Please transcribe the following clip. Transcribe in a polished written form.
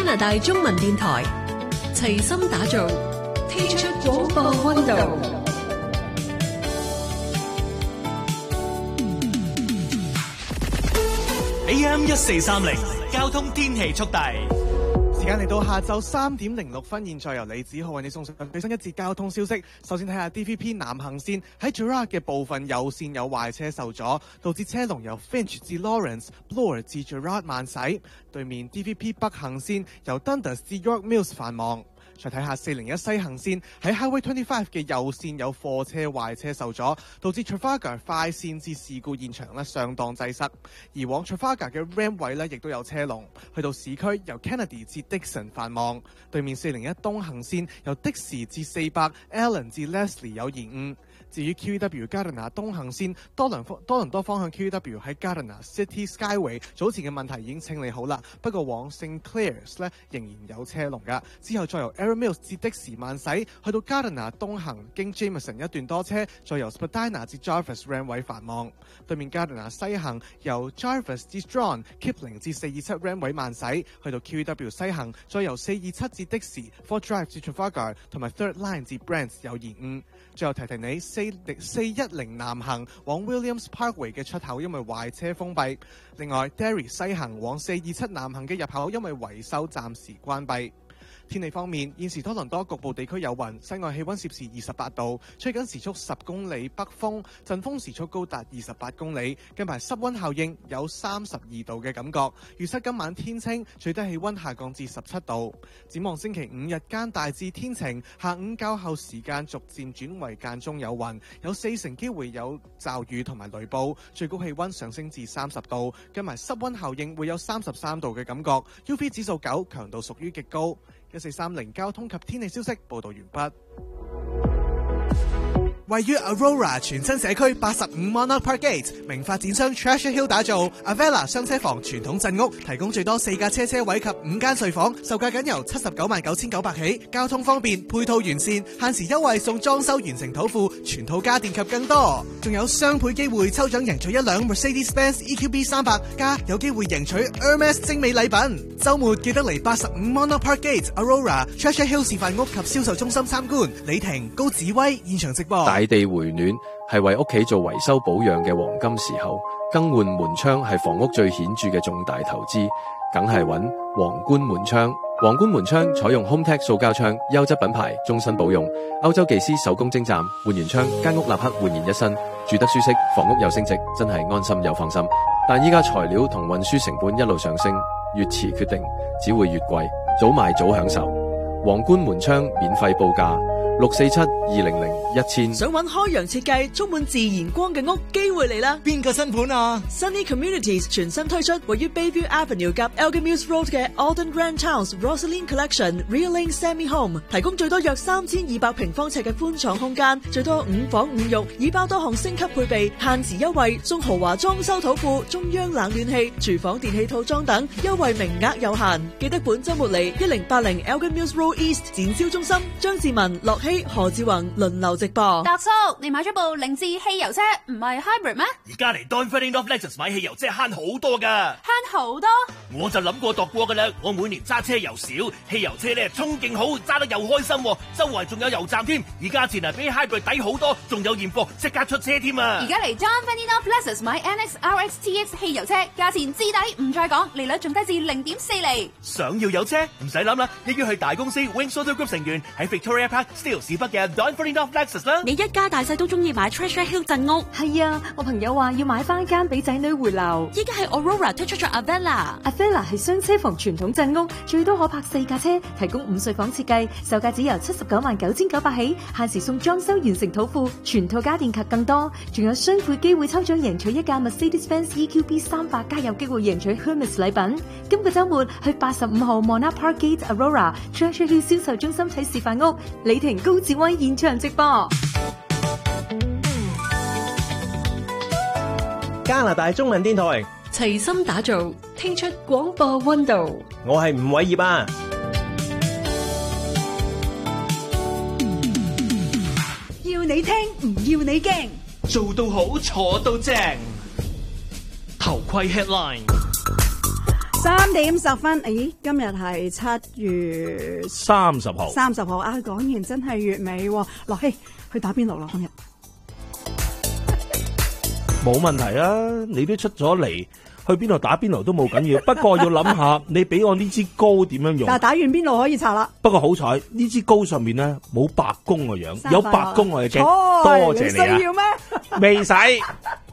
加拿大中文電台齊心打造，聽出廣播溫度。 AM1430交通天氣速遞。 時間嚟到下晝3點06分，現在由李子浩為你送上最新一節交通消息。首先睇下 DVP 南行線喺 Gerrard 嘅部分右線有壞車受阻，導致車龍由 Finch 至 Lawrence、Bloor 至 Gerrard 慢駛。對面 DVP 北行線由 Dundas 至 York Mills 繁忙。再睇下401西行線喺 Highway 25嘅右線有貨車壞車受阻，導致 Trafalgar 快線至事故現場相當擠塞。而往 Trafalgar 嘅 Ram 位亦都有車龍，去到市區由 Kennedy 至 Dixon 繁忙。對面401東行線由的士至400 Allen 至 Leslie 有延誤。至於 QEW 加拿大東行線多倫多方向 QEW 喺加拿大 City Skyway 早前嘅問題已經清理好啦，不過往 St Clairs 仍然有車龍㗎。之後再由 Erin Mills 至的士慢駛，去到加拿大東行經 Jameson 一段多車，再由 Spadina 至 Jarvis Ram 位繁忙。對面加拿大西行由 Jarvis 至 Strong、Kipling 至427 Ram 位慢駛，去到 QEW 西行再由427至的士 Fort Drive 至 Trafalgar 同埋 Third Line 至 Brent 有延誤。最後提提你410南行往 Williams Parkway 嘅出口因為壞車封閉。另外 Derry 西行往427南行嘅入口因為維修暫時關閉。天氣方面，現時多倫多局部地區有雲，室外氣溫攝氏28度，吹緊時速10公里北風，陣風時速高達28公里。近排濕溫效應有32度嘅感覺，預測今晚天清，最低氣溫下降至17度。展望星期5日間大致天晴，下午較後時間逐漸轉為間中有雲，有40%機會有驟雨同埋雷暴，最高氣溫上升至30度。近排濕溫效應會有33度嘅感覺 ，UV 指數9，強度屬於極高。1430交通及天氣消息報道完畢。位於 Aurora 全新社區85 Monarch Park Gate， 名發展商 Treasure Hill 打造 Avella 雙車房傳統鎮屋，提供最多4架車位及5間睡房，售價僅由799900起，交通方便，配套完善，限時優惠送裝修完成土庫，全套家電及更多，仲有雙倍機會抽獎贏取一輛 Mercedes-Benz EQB 300，加有機會贏取 Hermes 精美禮品。週末記得嚟85 Monarch Park Gate Aurora Treasure Hill 示範屋及銷售中心參觀。李婷、高子威現場直播。 大地回暖係為屋企做維修保養嘅黃金時候，更換門窗係房屋最顯著嘅重大投資，梗係揾皇冠門窗。皇冠門窗採用 HomeTech 塑膠窗，優質品牌，終身保用。歐洲技師手工精湛，換完窗間屋立刻煥然一新，住得舒適，房屋又升值，真係安心又放心。但依家材料同運輸成本一路上升，越遲決定只會越貴，早買早享受。皇冠門窗免費報價。647-200-1000。 想揾開揚設計充滿自然光嘅屋，機會嚟啦！ 邊個新盤啊？ Sunny Communities 全新推出位於 Bayview Avenue 及 Elgin Mills Road 嘅 Alden Grand Towns Rosaline Collection Realing Semi Home， 提供最多約3200平方尺嘅寬敞空間，最多5房5浴，已包多項升級配備，限時優惠送豪華裝修土庫、中央冷暖氣、廚房電器套裝等，優惠名額有限，記得本週末嚟1080 Elgin Mills Road East 展銷中心，張志文、樂希、何志宏輪流直播。 達叔，你買咗部凌志汽油車，唔係 hybrid 咩？ 而家嚟 Don Ferdinand of Lexus 買汽油車慳好多噶， 慳好多？ 我就諗過度過噶啦。我每年揸車又少，汽油車咧衝勁好，揸得又開心，周圍仲有油站添。而價錢啊比 hybrid 抵好多，仲有現貨即刻出車添啊！ 而家嚟 Don Ferdinand of Lexus 買 NX RX TX 汽油車，價錢至抵唔再講，利率仲低至0.4厘。 想要有車唔使諗啦，一於去大公司 Wings Auto Group 成員喺 Victoria Park Steeles 市北嘅 Don Ferdinand of Lexus 啦。 你一家大細都中意買 Treasure Hill 鎮屋？ 係啊，我朋友話要買翻間俾仔女回流。 依家係 Aurora 推出咗 Avella 係雙車房傳統鎮屋，最多可泊4架車，提供5睡房設計，售價只由799900起，限時送裝修完成土庫，全套家電及更多，仲有雙倍機會抽獎贏取一架 Mercedes-Benz EQB 300，加有機會贏取 Hermes 禮品。今個週末去85號 Monarch Park Gate Aurora Treasure Hill 銷售中心睇示範屋，李婷、高志威現場直播。 加拿大中文電台齊心打造，聽出廣播溫度。 我係吳偉業啊！ 要你聽，唔要你驚， 做到好，坐到正。頭盔 headline。 3點10分，咦，今日係7月 30號。 30號啊，講完真係月尾喎。樂希去打邊爐啦，今日。 冇問題啊，你都出咗嚟，去邊度打邊爐都冇緊要。不過要諗下，你俾我呢支膏點樣用？ 但係打完邊爐可以拆啦。 不過好彩呢支膏上面咧冇白宮個樣，有白宮我係驚，多謝你啊！ 你需要咩？ 未使。